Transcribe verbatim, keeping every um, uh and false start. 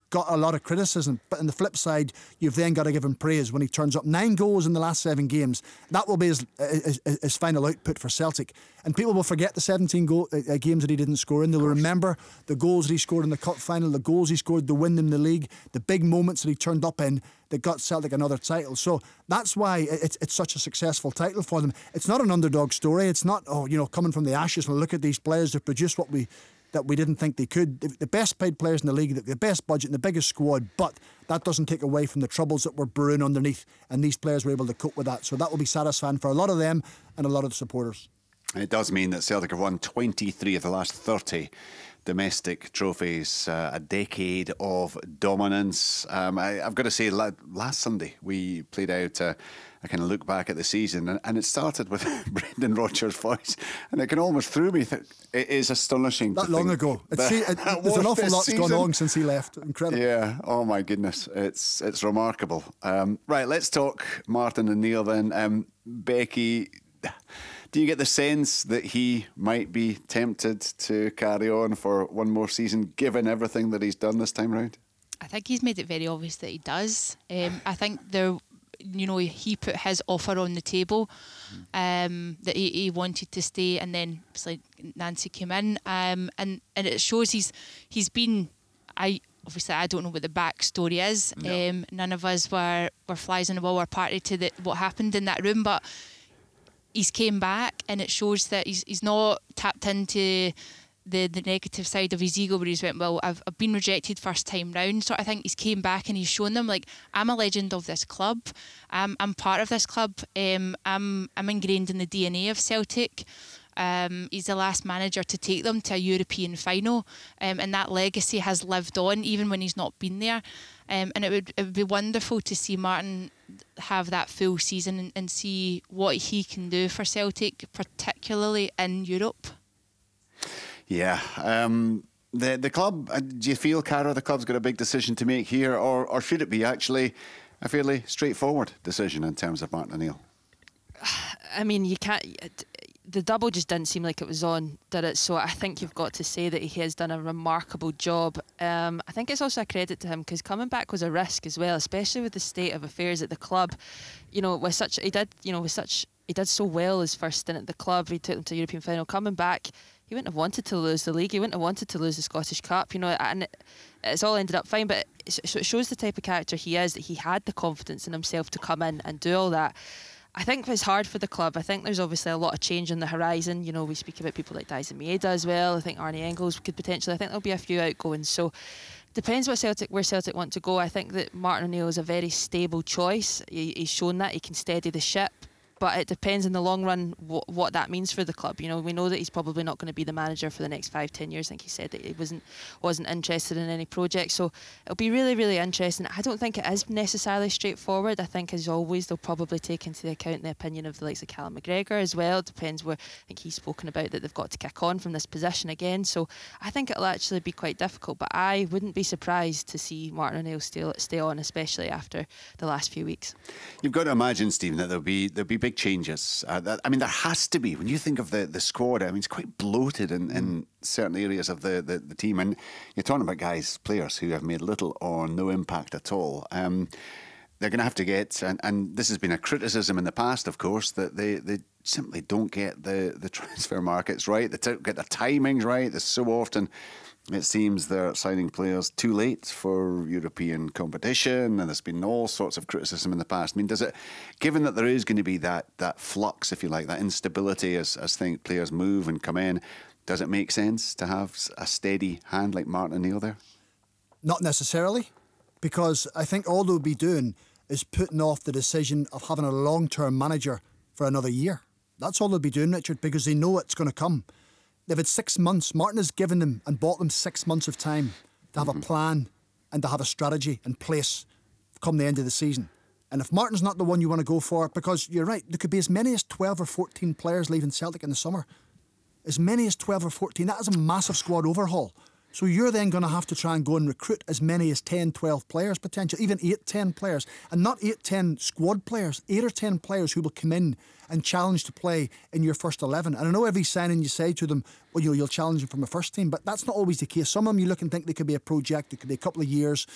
got a lot of criticism, but on the flip side, you've then got to give him praise when he turns up. Nine goals in the last seven games. That will be his, his, his final output for Celtic. And people will forget the seventeen goal, uh, games that he didn't score in. They'll remember the goals that he scored in the cup final, the goals he scored to win them the league, the big moments that he turned up in that got Celtic another title. So that's why it's, it's such a successful title for them. It's not an underdog story. It's not, oh, you know, coming from the ashes and look at these players that produced what we that we didn't think they could. The best paid players in the league, the best budget and the biggest squad, but that doesn't take away from the troubles that were brewing underneath, and these players were able to cope with that. So that will be satisfying for a lot of them and a lot of the supporters. It does mean that Celtic have won twenty-three of the last thirty domestic trophies, uh, a decade of dominance. Um, I, I've got to say, la- last Sunday we played out uh, a kind of look back at the season, and, and it started with Brendan Rodgers' voice, and it can almost threw me. Th- it is astonishing. That to long think ago. It's, that, see, it, there's an awful lot's season. gone on since he left. Incredible. Yeah. Oh my goodness. It's it's remarkable. Um, right. Let's talk Martin O'Neill then. Um, Becky, do you get the sense that he might be tempted to carry on for one more season, given everything that he's done this time round? I think he's made it very obvious that he does. Um, I think there, you know, he put his offer on the table, um, that he, he wanted to stay, and then it's like Nancy came in, um, and and it shows he's he's been. I obviously I don't know what the backstory is. No. Um, none of us were were flies on the wall or party to the, what happened in that room, but he's came back, and it shows that he's he's not tapped into the the negative side of his ego, where he's went, well, I've, I've been rejected first time round. So I think he's came back and he's shown them, like, I'm a legend of this club. I'm I'm part of this club. Um, I'm I'm ingrained in the D N A of Celtic. Um, he's the last manager to take them to a European final, um, and that legacy has lived on even when he's not been there. Um, and it would it would be wonderful to see Martin have that full season and, and see what he can do for Celtic, particularly in Europe. Yeah. Um, the the club, uh, do you feel, Cara, the club's got a big decision to make here, or, or should it be actually a fairly straightforward decision in terms of Martin O'Neill? I mean, you can't... The double just didn't seem like it was on, did it? So I think you've got to say that he has done a remarkable job. Um, I think it's also a credit to him, because coming back was a risk as well, especially with the state of affairs at the club. You know, with such he did, you know, with such he did so well his first stint at the club. He took them to a European final. Coming back, he wouldn't have wanted to lose the league. He wouldn't have wanted to lose the Scottish Cup. You know, and it, it's all ended up fine. But it, it shows the type of character he is, that he had the confidence in himself to come in and do all that. I think it's hard for the club. I think there's obviously a lot of change on the horizon. You know, we speak about people like Dyson Maeda as well. I think Arne Engels could potentially. I think there'll be a few outgoings. So depends what Celtic, where Celtic want to go. I think that Martin O'Neill is a very stable choice. He, he's shown that he can steady the ship. But it depends in the long run what, what that means for the club. You know, we know that he's probably not going to be the manager for the next five, ten years. I think he said that he wasn't wasn't interested in any project. So it'll be really, really interesting. I don't think it is necessarily straightforward. I think, as always, they'll probably take into account the opinion of the likes of Callum McGregor as well. It depends where. I think he's spoken about that they've got to kick on from this position again. So I think it'll actually be quite difficult. But I wouldn't be surprised to see Martin O'Neill stay, stay on, especially after the last few weeks. You've got to imagine, Stephen, that there'll be there'll be big changes. Uh, that, I mean, there has to be. When you think of the, the squad, I mean, it's quite bloated in, in certain areas of the, the, the team. And you're talking about guys, players who have made little or no impact at all. Um, they're going to have to get, and, and this has been a criticism in the past, of course, that they, they simply don't get the, the transfer markets right. They don't get the timings right. There's so often... It seems they're signing players too late for European competition, and there's been all sorts of criticism in the past. I mean, does it, given that there is going to be that that flux, if you like, that instability as as think players move and come in, does it make sense to have a steady hand like Martin O'Neill there? Not necessarily, because I think all they'll be doing is putting off the decision of having a long-term manager for another year. That's all they'll be doing, Richard, because they know it's going to come. They've had six months. Martin has given them and bought them six months of time to have mm-hmm. a plan and to have a strategy in place come the end of the season. And if Martin's not the one you want to go for, because you're right, there could be as many as twelve or fourteen players leaving Celtic in the summer. As many as twelve or fourteen. That is a massive squad overhaul. So you're then going to have to try and go and recruit as many as ten, twelve players, potentially, even eight, ten players. And not eight, ten squad players, eight or ten players who will come in and challenge to play in your first eleven. And I know every signing you say to them, well, you'll, you'll challenge them from the first team, but that's not always the case. Some of them you look and think they could be a project, it could be a couple of years,